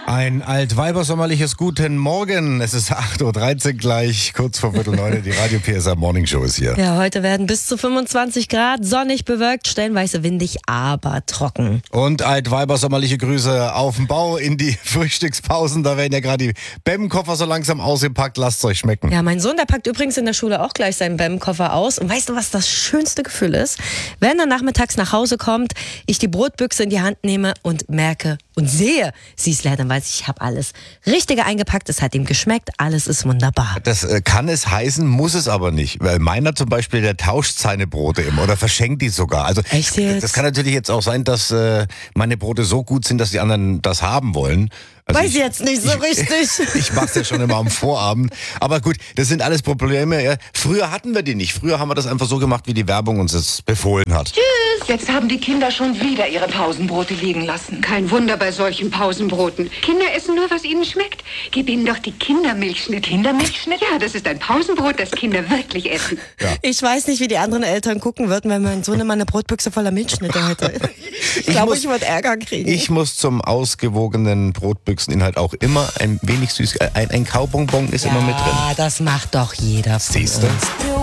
Ein altweibersommerliches Guten Morgen. Es ist 8.13 Uhr gleich, kurz vor 8:45. Die Radio PSA Morning Show ist hier. Ja, heute werden bis zu 25 Grad, sonnig bewölkt, stellenweise windig, aber trocken. Und altweibersommerliche Grüße auf dem Bau in die Frühstückspausen. Da werden ja gerade die BEM-Koffer so langsam ausgepackt. Lasst es euch schmecken. Ja, mein Sohn, der packt übrigens in der Schule auch gleich seinen BEM-Koffer aus. Und weißt du, was das schönste Gefühl ist? Wenn er nachmittags nach Hause kommt, ich die Brotbüchse in die Hand nehme und merke und sehe, sie ist leer, dann weiß ich habe alles Richtige eingepackt, es hat ihm geschmeckt, alles ist wunderbar. Das kann es heißen, muss es aber nicht. Weil meiner zum Beispiel, der tauscht seine Brote immer oder verschenkt die sogar. Also Echt jetzt? Das kann natürlich jetzt auch sein, dass meine Brote so gut sind, dass die anderen das haben wollen. Also Weiß jetzt nicht so richtig. Ich mach's ja schon immer am Vorabend. Aber gut, das sind alles Probleme. Ja. Früher hatten wir die nicht. Früher haben wir das einfach so gemacht, wie die Werbung uns das befohlen hat. Tschüss! Jetzt haben die Kinder schon wieder ihre Pausenbrote liegen lassen. Kein Wunder bei solchen Pausenbroten. Kinder essen nur, was ihnen schmeckt. Gib ihnen doch die Kindermilchschnitt. Kindermilchschnitt? Ja, das ist ein Pausenbrot, das Kinder wirklich essen. Ja. Ich weiß nicht, wie die anderen Eltern gucken würden, wenn mein Sohn immer eine Brotbüchse voller Milchschnitte hätte. Ich glaube, ich würde Ärger kriegen. Ich muss zum ausgewogenen Brotbüchseninhalt auch immer ein wenig süß. Ein Kaubonbon ist immer mit drin. Ja, das macht doch jeder von Siehst du? uns.